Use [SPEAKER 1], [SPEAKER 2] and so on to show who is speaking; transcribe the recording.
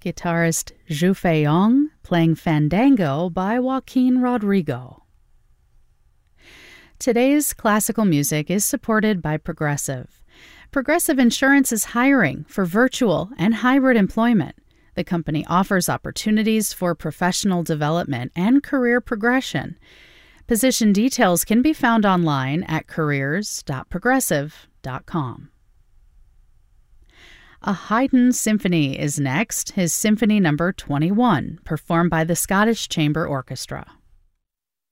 [SPEAKER 1] guitarist Zhu Feiyong playing Fandango by Joaquin Rodrigo. Today's classical music is supported by Progressive. Progressive Insurance is hiring for virtual and hybrid employment. The company offers opportunities for professional development and career progression. Position details can be found online at careers.progressive.com. A Haydn symphony is next, his Symphony No. 21, performed by the Scottish Chamber Orchestra.